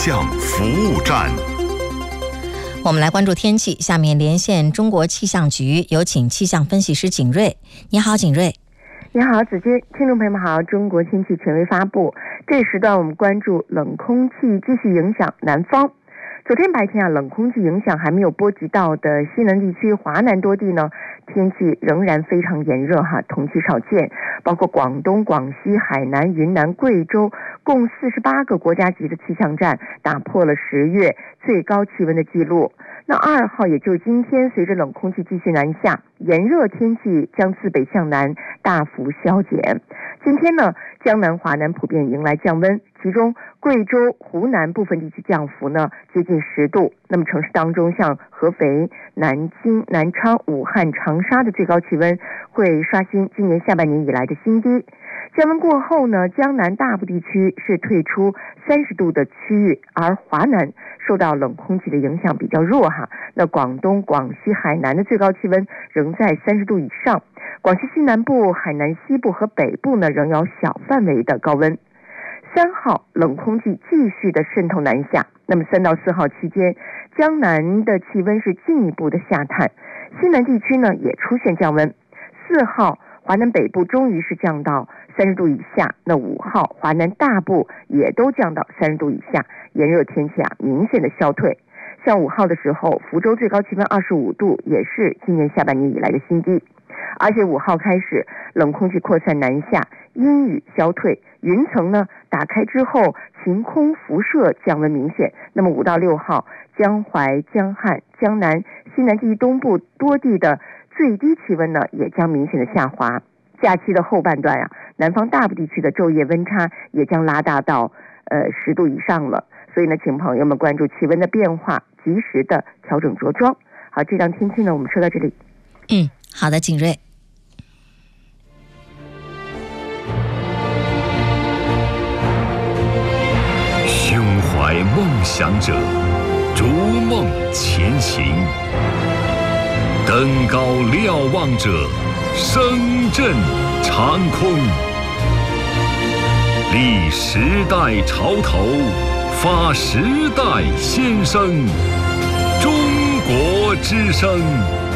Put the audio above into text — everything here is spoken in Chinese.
象服务站。 我们来关注天气，下面连线中国气象局，有请气象分析师景瑞。你好，景瑞。 你好，子君，听众朋友们好。中国天气权威发布，这时段我们关注冷空气继续影响南方。昨天白天冷空气影响还没有波及到的西南地区、华南多地呢，天气仍然非常炎热同期少见。包括广东、广西、海南、云南、贵州共48个国家级的气象站打破了10月最高气温的记录。那2号，也就是今天，随着冷空气继续南下，炎热天气将自北向南大幅消减。今天呢，江南、华南普遍迎来降温，其中贵州、湖南部分地区降幅呢接近10度。那么城市当中，像合肥、南京、南昌、武汉、长沙的最高气温会刷新今年下半年以来的新低。降温过后呢，江南大部地区是退出30度的区域，而华南受到冷空气的影响比较弱那广东、广西、海南的最高气温仍在30度以上，广西西南部、海南西部和北部呢仍有小范围的高温。3号，冷空气继续的渗透南下，那么3到4号期间，江南的气温是进一步的下探，西南地区呢也出现降温。4号，华南北部终于是降到30度以下，那5号，华南大部也都降到30度以下，炎热天气明显的消退。像5号的时候，福州最高气温25度，也是今年下半年以来的新低。而且5号开始，冷空气扩散南下，阴雨消退，云层呢打开之后，晴空辐射降温明显。那么5到6号，江淮、江汉、江南、西南地东部多地的最低气温呢也将明显的下滑。假期的后半段南方大部地区的昼夜温差也将拉大到10度以上了。所以呢，请朋友们关注气温的变化，及时的调整着装。好，这张天气呢我们说到这里。 好的，景瑞。 胸怀梦想者，逐梦前行；登高瞭望者，声震长空。立时代潮头，发时代先声。中国之声。